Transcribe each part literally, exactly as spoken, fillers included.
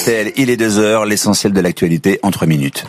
R T L, il est deux heures, l'essentiel de l'actualité en trois minutes.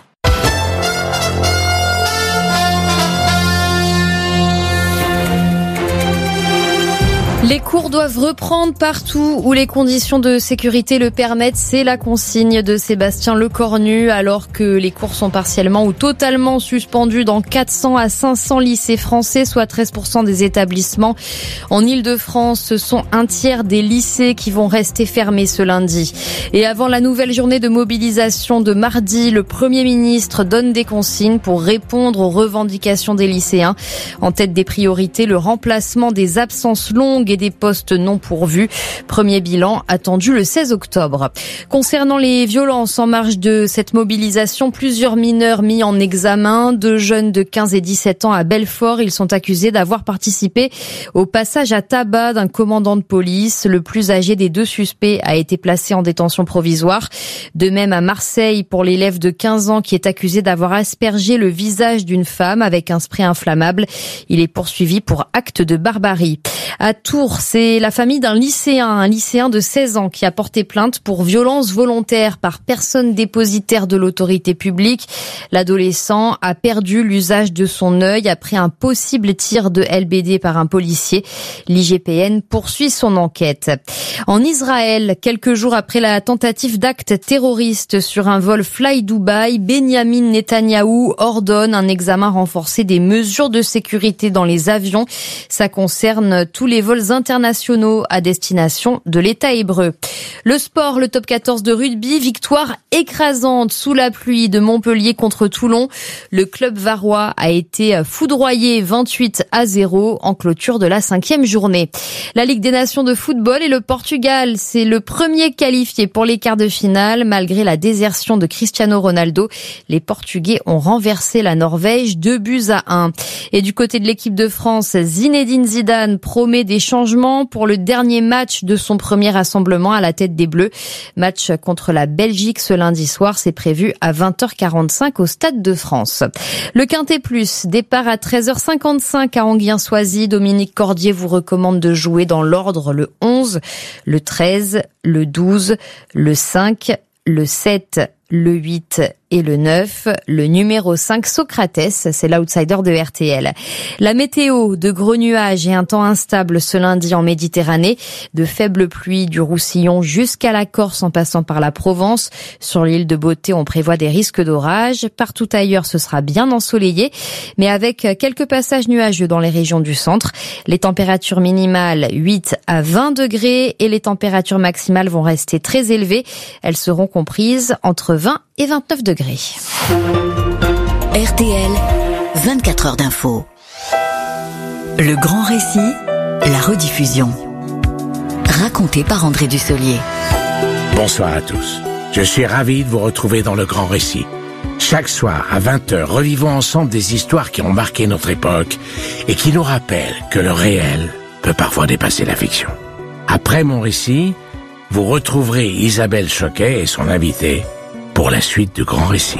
Les cours doivent reprendre partout où les conditions de sécurité le permettent. C'est la consigne de Sébastien Lecornu, alors que les cours sont partiellement ou totalement suspendus dans quatre cents à cinq cents lycées français, soit treize pour cent des établissements. En Île-de-France, ce sont un tiers des lycées qui vont rester fermés ce lundi. Et avant la nouvelle journée de mobilisation de mardi, le Premier ministre donne des consignes pour répondre aux revendications des lycéens. En tête des priorités, le remplacement des absences longues et des postes non pourvus. Premier bilan attendu le seize octobre. Concernant les violences en marge de cette mobilisation, plusieurs mineurs mis en examen, deux jeunes de quinze et dix-sept ans à Belfort. Ils sont accusés d'avoir participé au passage à tabac d'un commandant de police. Le plus âgé des deux suspects a été placé en détention provisoire. De même à Marseille pour l'élève de quinze ans qui est accusé d'avoir aspergé le visage d'une femme avec un spray inflammable. Il est poursuivi pour acte de barbarie. À Tours, c'est la famille d'un lycéen, un lycéen de seize ans qui a porté plainte pour violence volontaire par personne dépositaire de l'autorité publique. L'adolescent a perdu l'usage de son œil après un possible tir de L B D par un policier. L'I G P N poursuit son enquête. En Israël, quelques jours après la tentative d'acte terroriste sur un vol Fly Dubai, Benyamin Netanyahou ordonne un examen renforcé des mesures de sécurité dans les avions. Ça concerne tous les vols internationaux à destination de l'État hébreu. Le sport, le top quatorze de rugby, victoire écrasante sous la pluie de Montpellier contre Toulon. Le club varois a été foudroyé vingt-huit à zéro en clôture de la cinquième journée. La Ligue des Nations de football et le Portugal, c'est le premier qualifié pour les quarts de finale. Malgré la désertion de Cristiano Ronaldo, les Portugais ont renversé la Norvège deux buts à un. Et du côté de l'équipe de France, Zinedine Zidane promet des changements pour le dernier match de son premier rassemblement à la tête des Bleus. Match contre la Belgique ce lundi soir, c'est prévu à vingt heures quarante-cinq au Stade de France. Le Quintet Plus, départ à treize heures cinquante-cinq à Anguien-Soisy. Dominique Cordier vous recommande de jouer dans l'ordre le onze, le treize, le douze, le cinq, le sept, le huit et le neuf. Le numéro cinq, Socrates, c'est l'outsider de R T L. La météo, de gros nuages et un temps instable ce lundi en Méditerranée. De faibles pluies du Roussillon jusqu'à la Corse en passant par la Provence. Sur l'île de Beauté, on prévoit des risques d'orage. Partout ailleurs, ce sera bien ensoleillé, mais avec quelques passages nuageux dans les régions du centre. Les températures minimales, huit à vingt degrés, et les températures maximales vont rester très élevées. Elles seront comprises entre vingt et vingt-neuf degrés. R T L, vingt-quatre heures d'info. Le grand récit, la rediffusion. Raconté par André Dussolier. Bonsoir à tous. Je suis ravi de vous retrouver dans le grand récit. Chaque soir, à vingt heures, revivons ensemble des histoires qui ont marqué notre époque et qui nous rappellent que le réel peut parfois dépasser la fiction. Après mon récit, vous retrouverez Isabelle Choquet et son invité pour la suite du grand récit.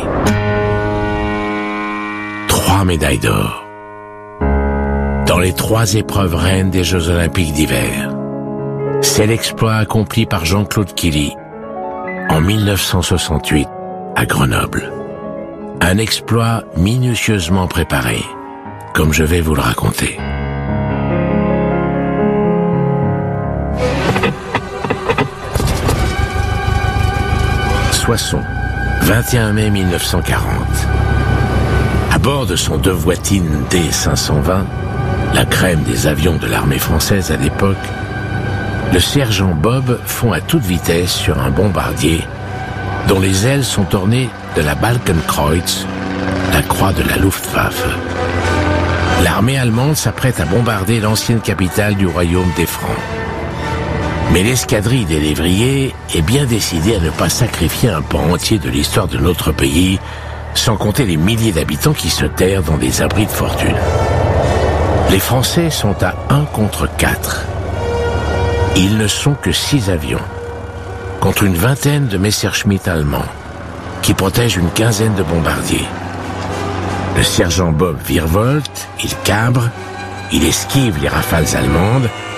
Trois médailles d'or dans les trois épreuves reines des Jeux Olympiques d'hiver. C'est l'exploit accompli par Jean-Claude Killy en mille neuf cent soixante-huit à Grenoble. Un exploit minutieusement préparé, comme je vais vous le raconter. Soissons, vingt et un mai mille neuf cent quarante. À bord de son Devoitine D cinq cent vingt, la crème des avions de l'armée française à l'époque, le sergent Bob fond à toute vitesse sur un bombardier dont les ailes sont ornées de la Balkenkreuz, la croix de la Luftwaffe. L'armée allemande s'apprête à bombarder l'ancienne capitale du royaume des Francs. Mais l'escadrille des lévriers est bien décidée à ne pas sacrifier un pan entier de l'histoire de notre pays, sans compter les milliers d'habitants qui se terrent dans des abris de fortune. Les Français sont à un contre quatre. Ils ne sont que six avions, contre une vingtaine de Messerschmitt allemands, qui protègent une quinzaine de bombardiers. Le sergent Bob virevolte, il cabre, il esquive les rafales allemandes,